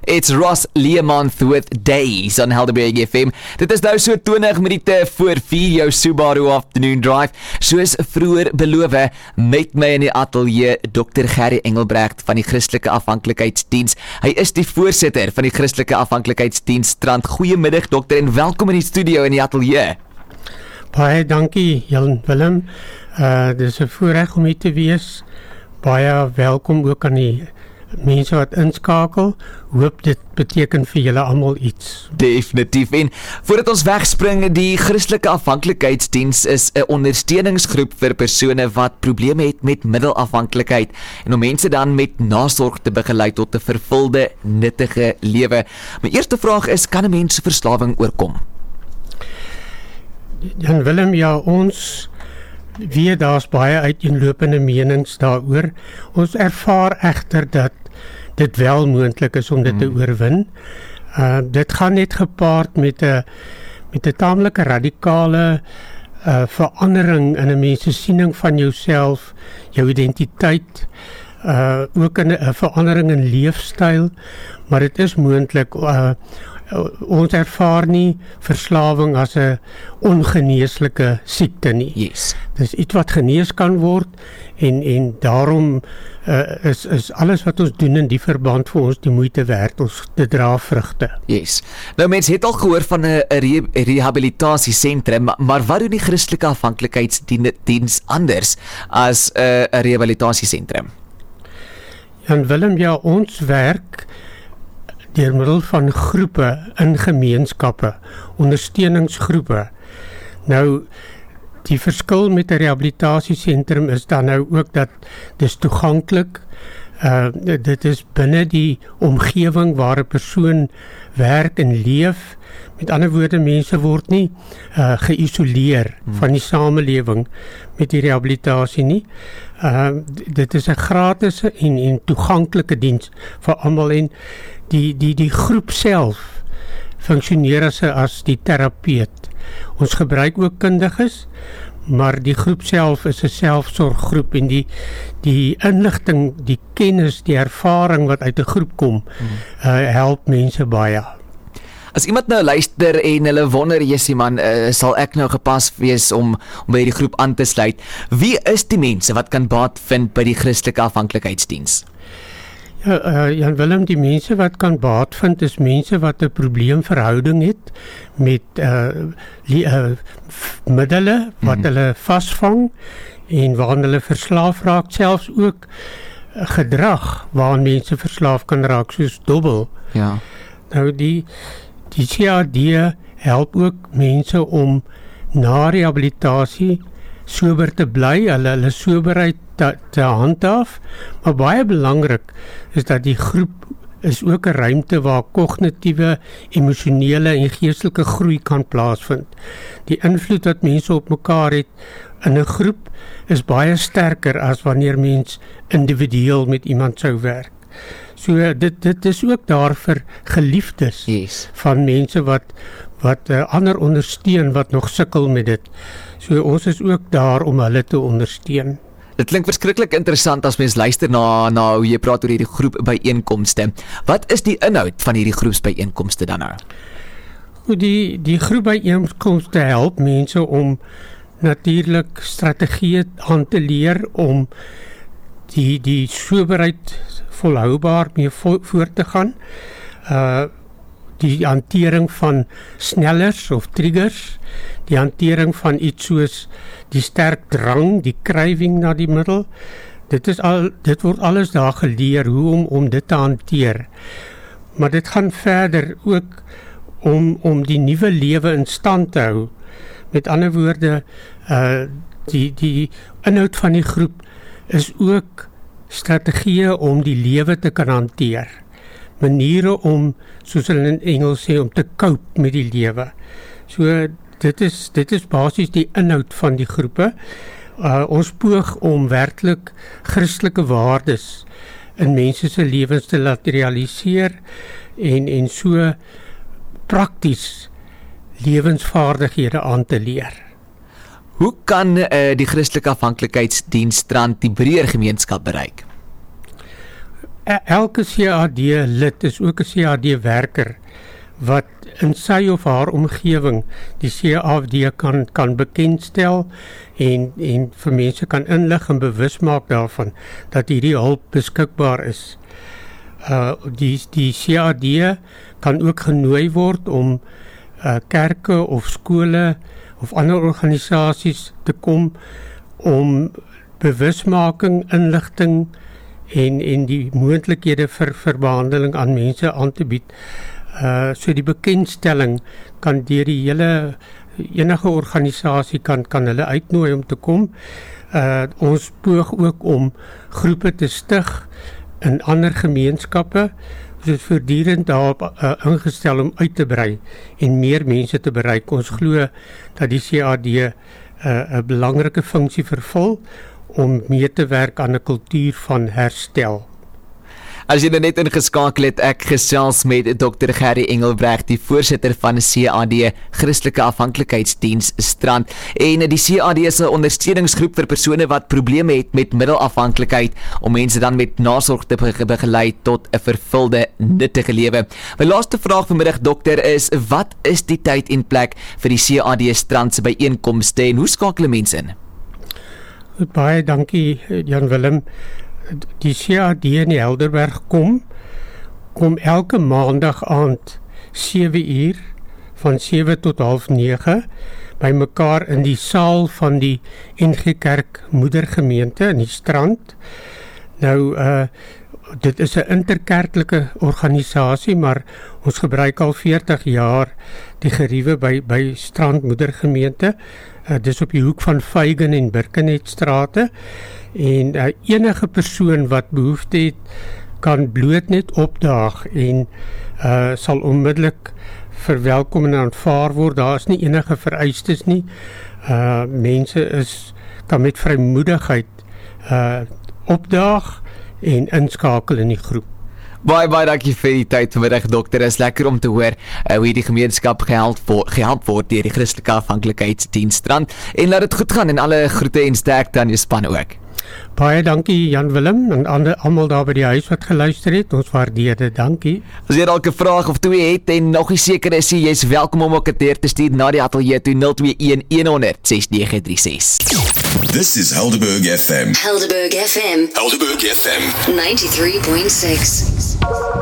It's Ross Learmonth with Days on Helderberg FM. Dit is nou so 20 minute voor 4 jou Subaru Afternoon Drive. Soos vroeër beloof, met my in die ateljee Dr. Gerry Engelbrecht van die Christelike Afhanklikheidsdiens. Hy is die voorsitter van die Christelike Afhanklikheidsdiens Strand. Goeiemiddag dokter en welkom in die studio in die ateljee. Baie dankie Jan Willem. Dis 'n voorreg om hier te wees. Baie welkom ook aan die mense wat inskakel. Hoop dit beteken vir julle almal iets. Definitief. En voordat ons wegspring, die Christelike Afhanklikheidsdiens is 'n ondersteuningsgroep vir persone wat probleme het met middelafhanklikheid en om mense dan met nasorg te begelei tot 'n vervulde, nuttige lewe. My eerste vraag is, kan 'n mens verslawing oorkom? Jan Willem, ja, ons weet daar's baie uiteenlopende menings daaroor. Ons ervaar egter dat dit wel moontlik is om dit te oorwin. Dit gaan net gepaard met 'n taamlike radikale verandering in 'n mens se siening van jouself, jou identiteit, ook 'n verandering in leefstyl, maar dit is moontlik. Ons ervaar nie verslawing as 'n ongeneeslike siekte nie. Yes. Dis iets wat genees kan word en daarom is alles wat ons doen in die verband vir ons die moeite werd, ons te dra vrugte. Yes. Nou mense het al gehoor van 'n rehabilitasiesentrum, maar wat doen die Christelike Afhanklikheidsdiens anders as 'n rehabilitasiesentrum? Jan Willem, ja, ons werk deur middel van groepe in gemeenskappe, ondersteuningsgroepe. Nou, die verskil met 'n rehabilitasiesentrum is dan nou ook dat dis toeganklik. Dit is binne die omgewing waar 'n persoon werk en leef. Met ander woorde, mense word nie geïsoleer van die samelewing met die rehabilitasie nie. Dit is 'n gratis en toeganklike diens vir almal en die groep self funksioneer as die terapeut. Ons gebruik ook kundiges, maar die groep self is 'n selfsorggroep en die inligting, die kennis, die ervaring wat uit 'n groep kom, help mense baie. As iemand nou luister en hulle wonder, jessie man, sal ek nou gepas wees om by die groep aan te sluit. Wie is die mense wat kan baat vind by die Christelike Afhanklikheidsdiens? Jan Willem, die mense wat kan baat vind is mense wat 'n probleemverhouding het met middele wat hulle vasvang en waaraan hulle verslaaf raak, selfs ook gedrag waaraan mense verslaaf kan raak, soos dobbel. Ja. Nou die CAD help ook mense om na rehabilitasie sober te bly, hulle soberheid te handhaaf, maar baie belangrik is dat die groep is ook 'n ruimte waar kognitiewe, emosionele en geestelike groei kan plaasvind. Die invloed wat mense op mekaar het in 'n groep is baie sterker as wanneer mens individueel met iemand sou werk. So dit is ook daar vir geliefdes. Yes. Van mense wat ander ondersteun wat nog sukkel met dit. So ons is ook daar om hulle te ondersteun. Dit klink verskriklik interessant as mens luister na hoe jy praat oor hierdie groepbyeenkomste. Wat is die inhoud van hierdie groepsbyeenkomste dan nou? Goed, die groepbyeenkomste help mense om natuurlik strategieë aan te leer om die soberheid volhoubaar mee voort te gaan. Die hantering van snellers of triggers, die hantering van iets soos die sterk drang, die craving na die middel. Dit word alles daar geleer hoe om dit te hanteer. Maar dit gaan verder ook om die nuwe lewe in stand te hou. Met ander woorde, die inhoud van die groep is ook strategieë om die lewe te kan hanteer. Maniere om, soos hulle in Engels sê, om te cope met die lewe. So dit is basies die inhoud van die groepe. Ons poog om werklik Christelike waardes in mense se lewens te laat realiseer en so prakties lewensvaardighede aan te leer. Hoe kan die Christelike Afhanklikheidsdiens Strand die breër gemeenskap bereik? elke CAD lid is ook 'n CAD werker wat in sy of haar omgewing die CAD kan bekendstel en vir mense kan inlig en bewus maak daarvan dat hierdie hulp beskikbaar is. Die CAD kan ook genooi word om kerke of skole of ander organisasies te kom om bewusmaking, inligting en die moontlikhede vir behandeling aan mense aan te bied. So die bekendstelling kan deur die enige organisasie kan hulle uitnooi om te kom. Ons poog ook om groepe te stig in ander gemeenskappe. Ons is voortdurend daarop ingestel om uit te brei en meer mense te bereik. Ons glo dat die CAD 'n belangrike funksie vervul om mee te werk aan 'n kultuur van herstel. As jy net ingeskakel het, ek gesels met Dr. Gerry Engelbrecht, die voorsitter van CAD Christelike Afhanklikheidsdiens Strand. En die CAD is 'n ondersteuningsgroep vir persone wat probleme het met middelafhanklikheid om mense dan met nasorg te begelei tot 'n vervulde, nuttige lewe. My laaste vraag vanmiddag, dokter, is wat is die tyd en plek vir die CAD Strand se byeenkomste en hoe skakel mense in? Baie dankie, Jan Willem. Die CAD in die Helderberg kom elke maandag aand 7 uur van 7 tot 8:30 by mekaar in die saal van die NG Kerk Moedergemeente in die Strand. Nou dit is 'n interkerklike organisasie, maar ons gebruik al 40 jaar die geriewe by Strand Moedergemeente. Dis op die hoek van Feigen en Birkenheadstrate. En enige persoon wat behoefte het, kan bloot net opdaag en sal onmiddellik verwelkom en aanvaar word. Daar is nie enige vereistes nie. Mense kan met vrymoedigheid opdaag en inskakel in die groep. Baie dankie vir die tyd vanmiddag, dokter. Is lekker om te hoor hoe hierdie gemeenskap gehelp word deur die Christelike Afhanklikheidsdiens Strand. En laat dit goed gaan en alle groete en sterkte aan jou span ook. Baie dankie Jan Willem en almal daar by die huis wat geluister het. Ons waardeer dit. Dankie. As jy dalk 'n vraag of twee het en nog nie seker is, jy's welkom om ook 'n deur te stuur na die ateljee toe 021 100 6936. This is Helderberg FM. Helderberg FM. Helderberg FM. 93.6.